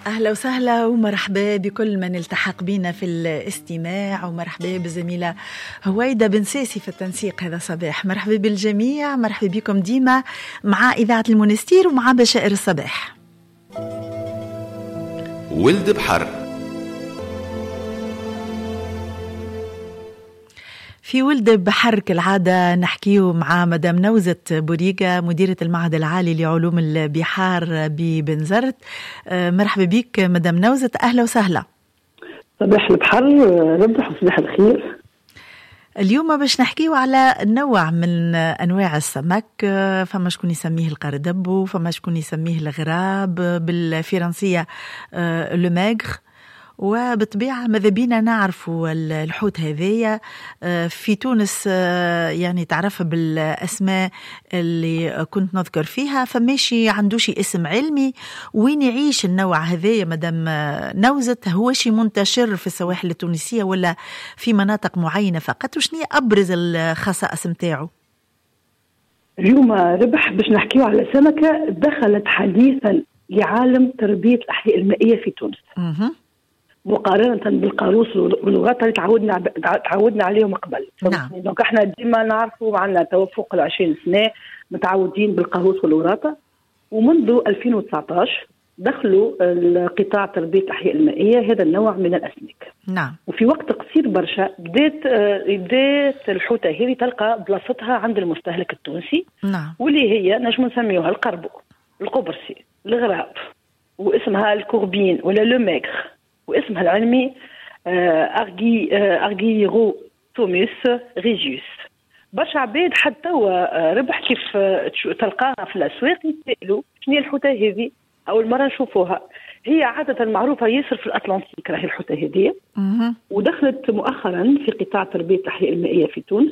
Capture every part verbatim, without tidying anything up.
أهلا وسهلا ومرحبا بكل من التحق بنا في الاستماع، ومرحبا بالزميلة هويدا بن ساسي في التنسيق هذا صباح. مرحبا بالجميع، مرحبا بكم ديما مع إذاعة المونستير ومع بشائر الصباح. ولد بحر. في ولد بحر كالعادة نحكيه مع مدام نوزة بوريقة، مديرة المعهد العالي لعلوم البحار ببنزرت. مرحبا بك مدام نوزة، أهلا وسهلا. صباح البحر، ربح وصباح الخير. اليوم باش نحكيه على نوع من أنواع السمك، فما شكون يسميه القردب، فما شكون يسميه الغراب، بالفرنسية لوميغر. وبطبيعة ماذا بينا نعرفوا الحوت هذية في تونس، يعني تعرف بالأسماء اللي كنت نذكر فيها، فماشي عندوش اسم علمي. وين يعيش النوع هذية مدام نوزت؟ هو شي منتشر في السواحل التونسية ولا في مناطق معينة فقط؟ وشني أبرز الخصائص متاعه؟ اليوم ربح باش نحكيه على سمكة دخلت حديثا لعالم تربية الأحياء المائية في تونس. مه. مقارنة بالقاروص واللغات اللي تعودنا تعودنا عليهم قبل. نعم. دونك احنا ديما نعرفوا عندنا توفق العشرين سنة متعودين بالقاروص والوراثة، ومنذ ألفين وتسعطاش دخلوا القطاع تربية الأحياء المائية هذا النوع من الأسماك. نعم. وفي وقت قصير برشا بدات بدات الحوتة هذه تلقى بلاصتها عند المستهلك التونسي. نعم. واللي هي نجم نسميوها القربو، القبرصي، الغراب، واسمها الكوربين ولا لوميغر، واسمها العلمي أرجي أرجيرو توميس ريجيوس. برشا عباد حتى وربح كيف تلقاها في الأسواق يسألوا شنو هي الحوتة هذه، أول مرة نشوفوها. هي عادة معروفة ياسر في الأطلنطيك راهي الحوتة هذه، ودخلت مؤخرا في قطاع تربية الأحياء المائية في تونس،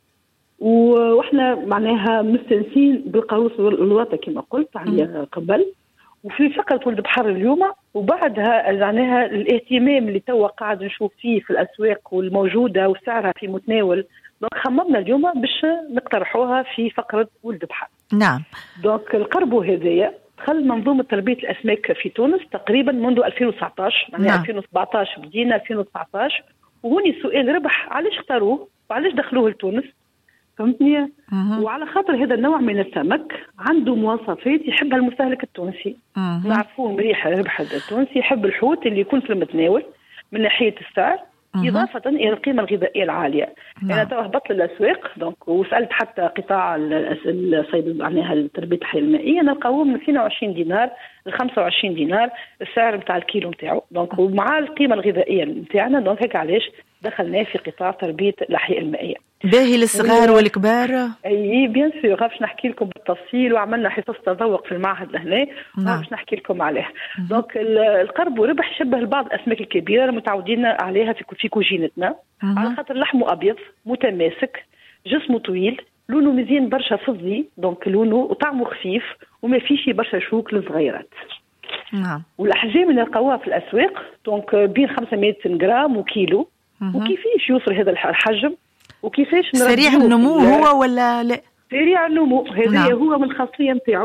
وإحنا معناها مستنسين بالقاروص والوراثة كما قلت عليها قبل. وفي فقرة ولد بحر اليوم وبعدها معناها الاهتمام اللي توا قاعد نشوف فيه في الأسواق والموجودة وسعرها في متناول، دونك خممنا اليوم باش نقترحوها في فقرة ولد بحر. نعم. دونك القربو هذايا دخل منظومة تربية الأسماك في تونس تقريبا منذ ألفين وتسعطاش، معناها نعم. ألفين وسبعطاش بدينا ألفين وتسعطاش. وهوني السؤال ربح علاش اختاروه وعلاش دخلوه لتونس، فهمتني؟ وعلى خاطر هذا النوع من السمك عنده مواصفات يحبها المستهلك التونسي. نعرفوه مريح ربح التونسي يحب الحوت اللي يكون في المتناول من ناحية السعر إضافة إلى القيمة الغذائية العالية. أنا يعني تو هبطت للأسواق دونك وسألت حتى قطاع الصيد معناها التربية الأحياء المائية، نلقاوه من اثنين وعشرين دينار ل خمسة وعشرين دينار السعر نتاع الكيلو نتاعو، دونك ومع القيمة الغذائية نتاعنا، دونك هيك علاش دخلناه في قطاع تربية الأحياء المائية. باهي للصغار والكبار؟ اي بيان سور، باش نحكي لكم بالتفصيل، وعملنا حصص تذوق في المعهد لهنا باش نحكي لكم عليه. دونك القرب وربح يشبه البعض الاسماك الكبيره المتعودين عليها في في كوجينتنا، على خاطر لحمه ابيض متماسك، جسمه طويل، لونه مزيان برشا فضي، دونك لونه وطعمه خفيف وما فيش برشا شوك للصغيرات. نعم. والاحجام اللي نلقاوها في الاسواق دونك بين خمسمائة جرام وكيلو. وكيفاش يوصل هذا الحجم وكيفاش سريع النمو هو ولا لا؟ سريع النمو هذا نعم. هو من الخاصية نتاعو.